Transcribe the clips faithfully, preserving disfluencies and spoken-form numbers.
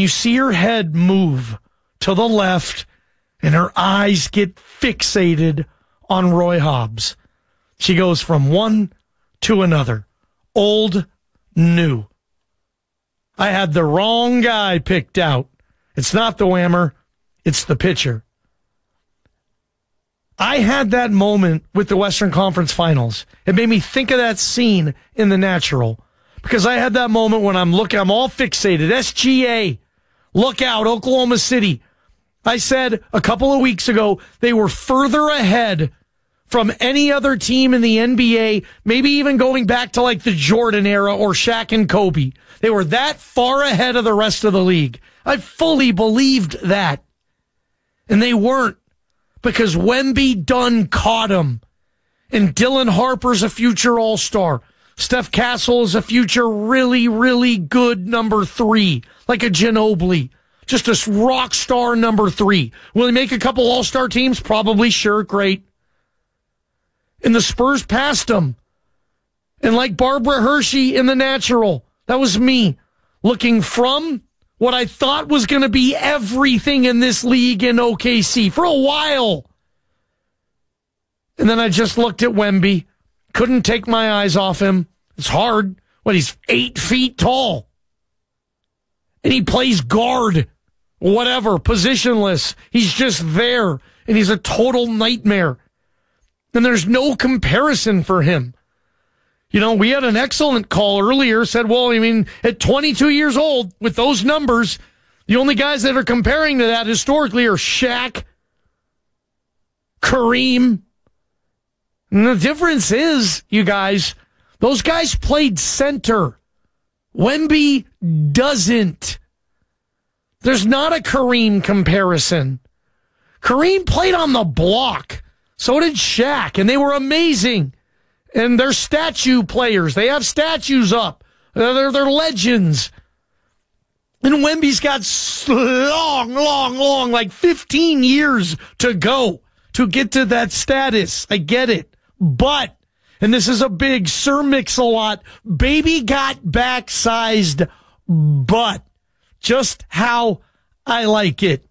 and you see her head move to the left and her eyes get fixated on Roy Hobbs. She goes from one to another. Old, new. I had the wrong guy picked out. It's not the whammer. It's the pitcher. I had that moment with the Western Conference Finals. It made me think of that scene in The Natural. Because I had that moment when I'm looking, I'm all fixated. S G A. Look out, Oklahoma City. I said a couple of weeks ago, they were further ahead from any other team in the N B A, maybe even going back to like the Jordan era or Shaq and Kobe. They were that far ahead of the rest of the league. I fully believed that. And they weren't, because Wemby Dunn caught them. And Dylan Harper's a future all-star. Steph Castle is a future really, really good number three, like a Ginobili. Just a rock star number three. Will he make a couple all-star teams? Probably, sure, great. And the Spurs passed him. And like Barbara Hershey in The Natural, that was me looking from what I thought was going to be everything in this league in O K C for a while. And then I just looked at Wemby. Couldn't take my eyes off him. It's hard when he's eight feet tall. And he plays guard, whatever, positionless. He's just there. And he's a total nightmare. And there's no comparison for him. You know, we had an excellent call earlier, said, well, I mean, at twenty-two years old, with those numbers, the only guys that are comparing to that historically are Shaq, Kareem. And the difference is, you guys, those guys played center. Wemby doesn't. There's not a Kareem comparison. Kareem played on the block. So did Shaq, and they were amazing. And they're statue players. They have statues up. They're, they're legends. And Wemby's got long, long, long, like fifteen years to go to get to that status. I get it. But, and this is a big Sir Mix-a-Lot, baby got back-sized butt. Just how I like it.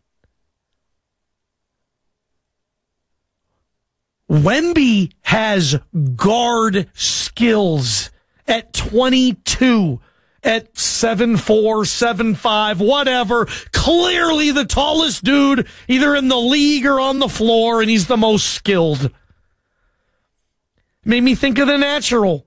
Wemby has guard skills at twenty-two, at seven four, seven five, whatever. Clearly the tallest dude either in the league or on the floor, and he's the most skilled. Made me think of The Natural.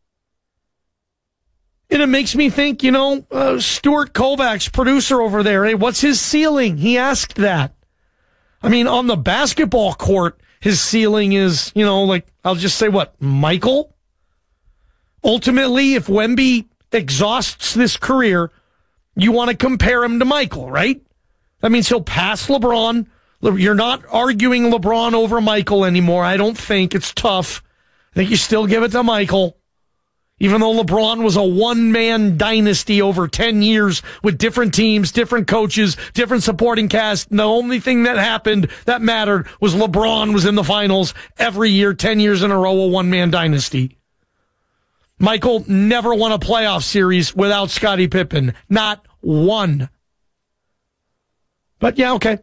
And it makes me think, you know, uh, Stuart Kovacs, producer over there, hey, what's his ceiling? He asked that. I mean, on the basketball court, his ceiling is, you know, like, I'll just say what, Michael? Ultimately, if Wemby exhausts this career, you want to compare him to Michael, right? That means he'll pass LeBron. You're not arguing LeBron over Michael anymore. I don't think. It's tough. I think you still give it to Michael. Even though LeBron was a one-man dynasty over ten years with different teams, different coaches, different supporting cast, and the only thing that happened that mattered was LeBron was in the finals every year, ten years in a row, a one-man dynasty. Michael never won a playoff series without Scottie Pippen. Not one. But yeah, okay.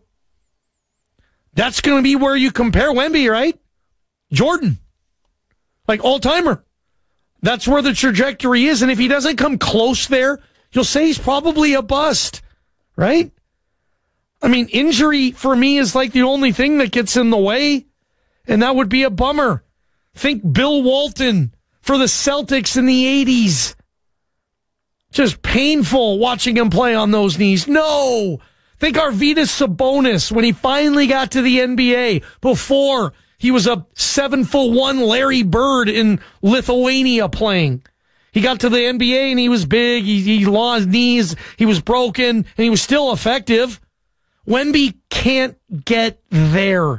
That's going to be where you compare Wemby, right? Jordan. Like all-timer. That's where the trajectory is. And if he doesn't come close there, you'll say he's probably a bust, right? I mean, injury for me is like the only thing that gets in the way, and that would be a bummer. Think Bill Walton for the Celtics in the eighties. Just painful watching him play on those knees. No! Think Arvydas Sabonis when he finally got to the N B A before he was a seven foot one Larry Bird in Lithuania playing. He got to the N B A and he was big. He, he lost knees. He was broken and he was still effective. Wemby can't get there.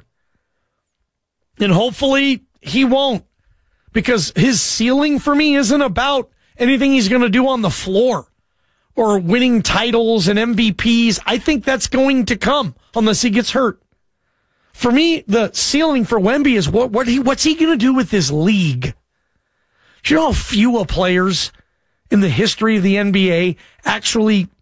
And hopefully he won't, because his ceiling for me isn't about anything he's going to do on the floor or winning titles and M V Ps. I think that's going to come unless he gets hurt. For me, the ceiling for Wemby is what, what he, what's he going to do with this league? Do you know how few players in the history of the N B A actually